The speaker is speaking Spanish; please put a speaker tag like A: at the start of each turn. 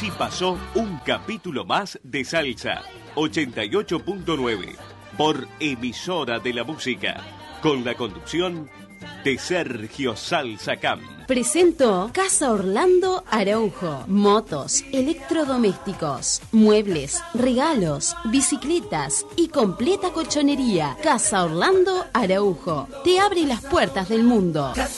A: Así pasó un capítulo más de Salsa 88.9 por Emisora de la Música, con la conducción de Sergio Salsa Camp.
B: Presentó Casa Orlando Araujo. Motos, electrodomésticos, muebles, regalos, bicicletas y completa colchonería. Casa Orlando Araujo te abre las puertas del mundo.